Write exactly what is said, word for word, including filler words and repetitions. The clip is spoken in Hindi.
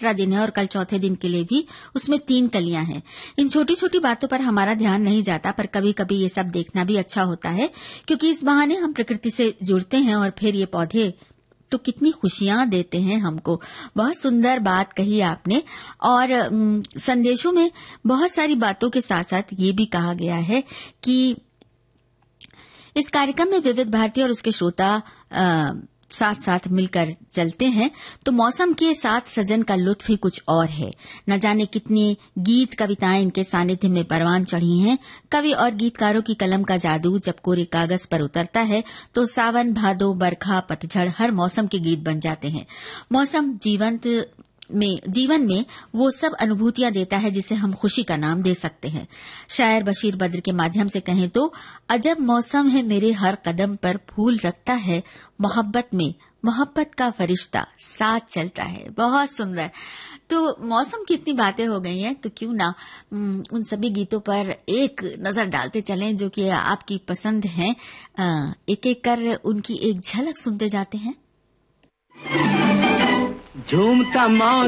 तीसरा दिन है और कल चौथे दिन के लिए भी उसमें तीन कलियां हैं। इन छोटी छोटी बातों पर हमारा ध्यान नहीं जाता, पर कभी कभी ये सब देखना भी अच्छा होता है, क्योंकि इस बहाने हम प्रकृति से जुड़ते हैं और फिर ये पौधे तो कितनी खुशियां देते हैं हमको। बहुत सुंदर बात कही आपने। और न, संदेशों में बहुत सारी बातों के साथ साथ ये भी कहा गया है कि इस कार्यक्रम में विविध भारती और उसके श्रोता आ, साथ साथ मिलकर चलते हैं तो मौसम के साथ सजन का लुत्फ ही कुछ और है। न जाने कितनी गीत कविताएं इनके सानिध्य में परवान चढ़ी हैं। कवि और गीतकारों की कलम का जादू जब कोरे कागज पर उतरता है तो सावन, भादो, बरखा, पतझड़ हर मौसम के गीत बन जाते हैं। मौसम जीवंत में जीवन में वो सब अनुभूतियां देता है जिसे हम खुशी का नाम दे सकते हैं। शायर बशीर बद्र के माध्यम से कहें तो अजब मौसम है मेरे हर कदम पर फूल रखता है, मोहब्बत में मोहब्बत का फरिश्ता साथ चलता है। बहुत सुंदर। तो मौसम की इतनी बातें हो गई हैं तो क्यों ना उन सभी गीतों पर एक नजर डालते चलें जो कि आपकी पसंद हैं। एक एक कर उनकी एक झलक सुनते जाते हैं। झूमता मौसम